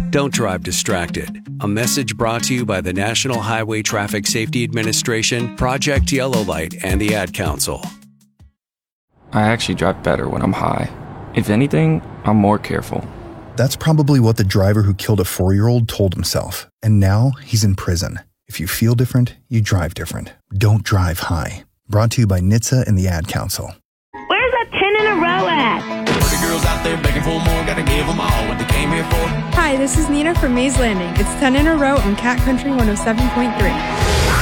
Don't drive distracted. A message brought to you by the National Highway Traffic Safety Administration, Project Yellow Light, and the Ad Council. I actually drive better when I'm high. If anything, I'm more careful. That's probably what the driver who killed a 4-year-old told himself. And now he's in prison. If you feel different, you drive different. Don't drive high. Brought to you by NHTSA and the Ad Council. Where's that 10 in a row at? Pretty girls out there begging for more, gotta give them all what they came here for. Hi, this is Nina from Mays Landing. It's 10 in a row on Cat Country 107.3.